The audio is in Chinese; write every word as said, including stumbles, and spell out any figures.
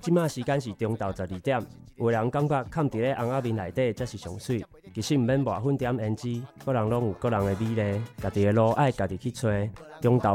即马时间是中昼十二点，有的人感觉藏伫咧红仔面内底才是上水，其实毋免抹粉点胭脂，个人拢有个人的美丽，家己的路爱家己去找。中昼